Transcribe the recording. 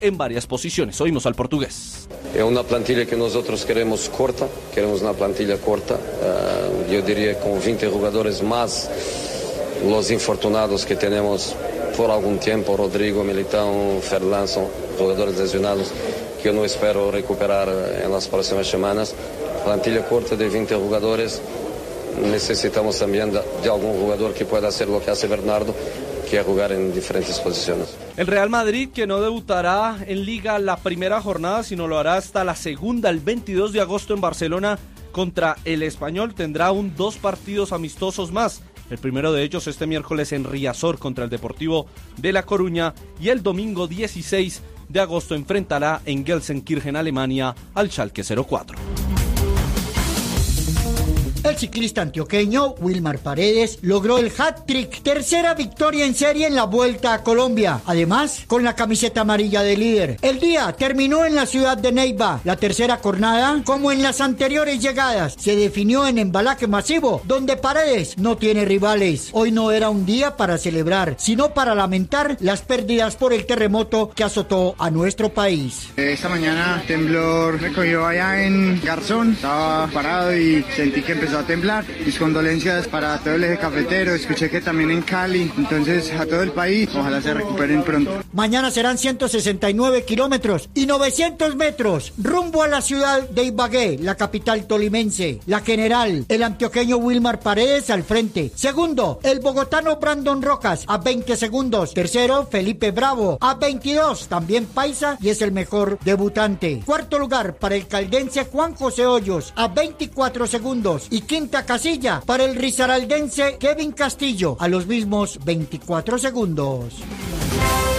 en varias posiciones. Oímos al portugués. Es una plantilla que nosotros queremos corta, queremos una plantilla corta, yo diría con 20 jugadores más los infortunados que tenemos por algún tiempo, Rodrigo, Militão, Ferland, son jugadores lesionados que yo no espero recuperar en las próximas semanas. Plantilla corta de 20 jugadores, necesitamos también de algún jugador que pueda hacer lo que hace Bernardo, que es jugar en diferentes posiciones. El Real Madrid, que no debutará en Liga la primera jornada, sino lo hará hasta la segunda, el 22 de agosto en Barcelona contra el Español, tendrá aún 2 partidos amistosos más. El primero de ellos este miércoles en Riazor contra el Deportivo de La Coruña y el domingo 16 de agosto enfrentará en Gelsenkirchen, Alemania, al Schalke 04. El ciclista antioqueño Wilmar Paredes logró el hat-trick, tercera victoria en serie en la Vuelta a Colombia, además con la camiseta amarilla de líder. El día terminó en la ciudad de Neiva. La tercera jornada, como en las anteriores llegadas, se definió en embalaje masivo, donde Paredes no tiene rivales. Hoy no era un día para celebrar, sino para lamentar las pérdidas por el terremoto que azotó a nuestro país. Esta mañana temblor me cogió allá en Garzón, estaba parado y sentí que empezó a temblar. Mis condolencias para todo el eje cafetero, escuché que también en Cali, entonces a todo el país, ojalá se recuperen pronto. Mañana serán 169 kilómetros y 900 metros rumbo a la ciudad de Ibagué, la capital tolimense. La general, el antioqueño Wilmar Paredes al frente. Segundo, el bogotano Brandon Rocas a 20 segundos. Tercero, Felipe Bravo a 22, también paisa y es el mejor debutante. Cuarto lugar para el caldense Juan José Hoyos a 24 segundos. Y quinta casilla para el risaraldense Kevin Castillo a los mismos 24 segundos.